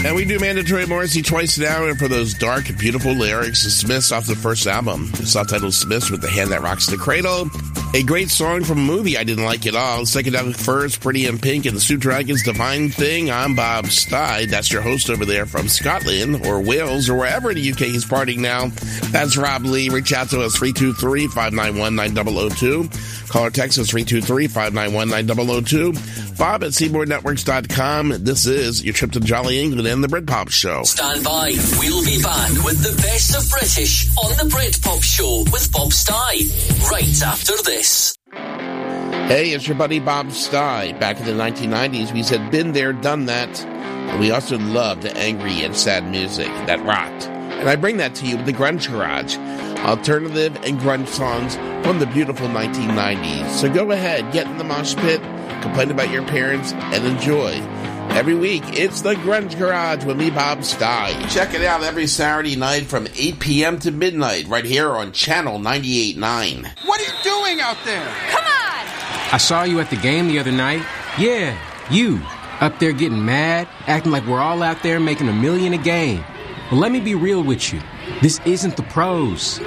And we do Mandatory Morrissey twice an hour, and for those dark and beautiful lyrics, the Smiths off the first album. The self-titled Smiths with the Hand That Rocks the Cradle. A great song from a movie I didn't like at all. Psychedelic Furs, Pretty in Pink, and the Sioux Dragons' Divine Thing. I'm Bob Stein. That's your host over there from Scotland or Wales or wherever in the UK he's partying now. That's Rob Lee. Reach out to us, 323-591-9002. Call or text us, 323-591-9002. Bob at SeaboardNetworks.com. This is your trip to Jolly England and the Britpop Show. Stand by. We'll be back with the best of British on the Britpop Show with Bob Stein right after this. Hey, it's your buddy Bob Stein. Back in the 1990s, we said been there, done that. And we also loved angry and sad music that rocked. And I bring that to you with the Grunge Garage. Alternative and grunge songs from the beautiful 1990s. So go ahead, get in the mosh pit, complain about your parents, and enjoy. Every week, it's the Grunge Garage with me, Bob Stein. Check it out every Saturday night from 8 p.m. to midnight right here on Channel 98.9. What are you doing out there? Come on! I saw you at the game the other night. Yeah, you. Up there getting mad, acting like we're all out there making $1 million a game. Well, let me be real with you. This isn't the pros.